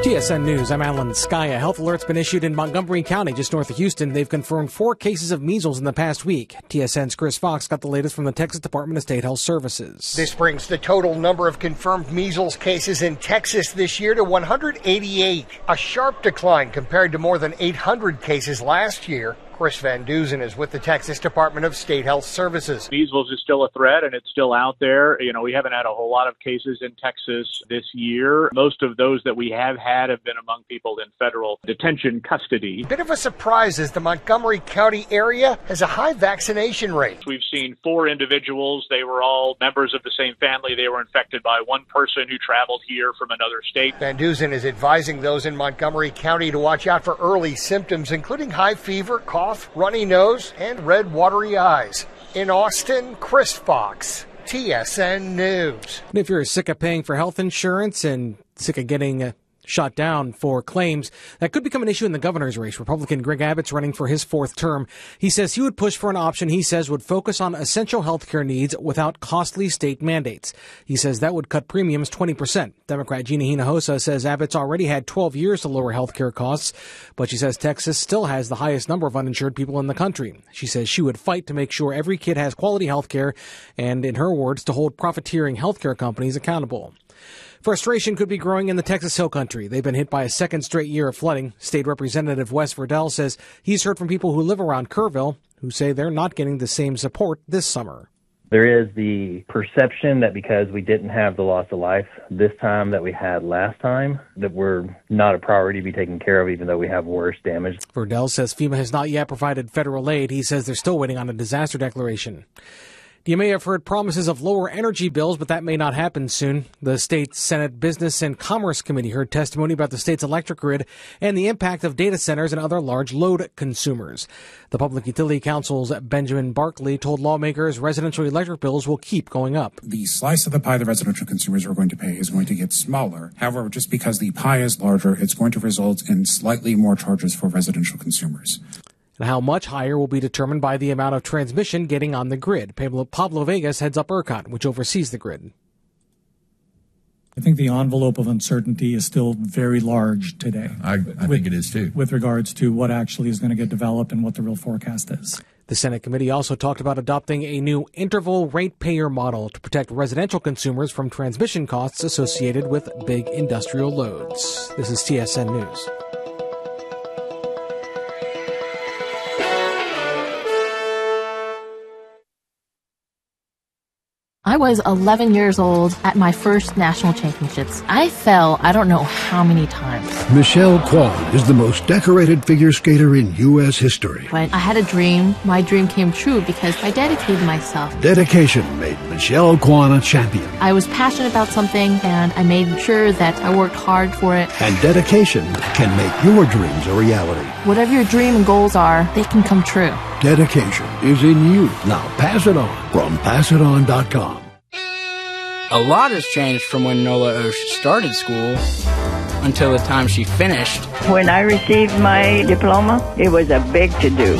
TSN News, I'm Alan Skya. Health alert's been issued in Montgomery County, just north of Houston. They've confirmed 4 cases of measles in the past week. TSN's Chris Fox got the latest from the Texas Department of State Health Services. This brings the total number of confirmed measles cases in Texas this year to 188, a sharp decline compared to more than 800 cases last year. Chris Van Duzen is with the Texas Department of State Health Services. Measles is still a threat, and it's still out there. You know, we haven't had a whole lot of cases in Texas this year. Most of those that we have had have been among people in federal detention custody. Bit of a surprise as the Montgomery County area has a high vaccination rate. We've seen 4 individuals. They were all members of the same family. They were infected by one person who traveled here from another state. Van Duzen is advising those in Montgomery County to watch out for early symptoms, including high fever, cough, runny nose, and red watery eyes. In Austin, Chris Fox, TSN News. And if you're sick of paying for health insurance and sick of getting shot down for claims, that could become an issue in the governor's race. Republican Greg Abbott's running for his 4th term. He says he would push for an option he says would focus on essential health care needs without costly state mandates. He says that would cut premiums 20%. Democrat Gina Hinojosa says Abbott's already had 12 years to lower health care costs, but she says Texas still has the highest number of uninsured people in the country. She says she would fight to make sure every kid has quality health care and, in her words, to hold profiteering health care companies accountable. Frustration could be growing in the Texas Hill Country. They've been hit by a 2nd straight year of flooding. State Representative Wes Verdell says he's heard from people who live around Kerrville who say they're not getting the same support this summer. There is the perception that because we didn't have the loss of life this time that we had last time, that we're not a priority to be taken care of, even though we have worse damage. Verdell says FEMA has not yet provided federal aid. He says they're still waiting on a disaster declaration. You may have heard promises of lower energy bills, but that may not happen soon. The state Senate Business and Commerce Committee heard testimony about the state's electric grid and the impact of data centers and other large load consumers. The Public Utility Council's Benjamin Barkley told lawmakers residential electric bills will keep going up. The slice of the pie the residential consumers are going to pay is going to get smaller. However, just because the pie is larger, it's going to result in slightly more charges for residential consumers. And how much higher will be determined by the amount of transmission getting on the grid. Pablo Vegas heads up ERCOT, which oversees the grid. I think the envelope of uncertainty is still very large today. I think it is too. With regards to what actually is going to get developed and what the real forecast is. The Senate committee also talked about adopting a new interval ratepayer model to protect residential consumers from transmission costs associated with big industrial loads. This is TSN News. I was 11 years old at my first national championships. I fell I don't know how many times. Michelle Kwan is the most decorated figure skater in U.S. history. But I had a dream. My dream came true because I dedicated myself. Dedication made Michelle Kwan a champion. I was passionate about something, and I made sure that I worked hard for it. And dedication can make your dreams a reality. Whatever your dream and goals are, they can come true. Dedication is in you. Now pass it on from passiton.com. A lot has changed from when Nola Osh started school until the time she finished. When I received my diploma, it was a big to-do.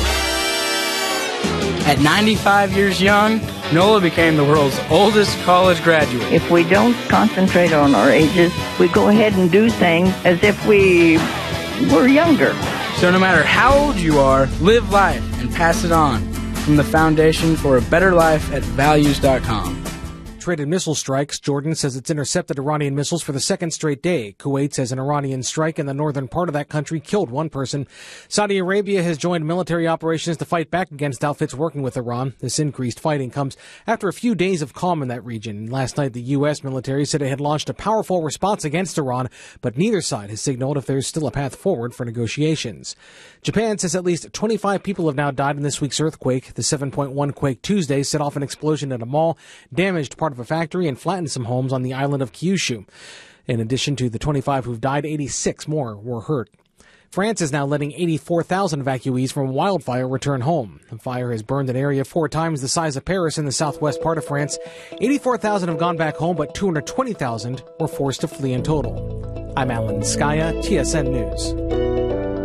At 95 years young, Nola became the world's oldest college graduate. If we don't concentrate on our ages, we go ahead and do things as if we were younger. So no matter how old you are, live life and pass it on. From the Foundation for a Better Life at values.com. Traded missile strikes. Jordan says it's intercepted Iranian missiles for the 2nd straight day. Kuwait says an Iranian strike in the northern part of that country killed 1 person. Saudi Arabia has joined military operations to fight back against outfits working with Iran. This increased fighting comes after a few days of calm in that region. Last night, the U.S. military said it had launched a powerful response against Iran, but neither side has signaled if there's still a path forward for negotiations. Japan says at least 25 people have now died in this week's earthquake. The 7.1 quake Tuesday set off an explosion at a mall, damaged part of a factory, and flattened some homes on the island of Kyushu. In addition to the 25 who've died, 86 more were hurt. France is now letting 84,000 evacuees from wildfire return home. The fire has burned an area 4 times the size of Paris in the southwest part of France. 84,000 have gone back home, but 220,000 were forced to flee in total. I'm Alan Skya, TSN News.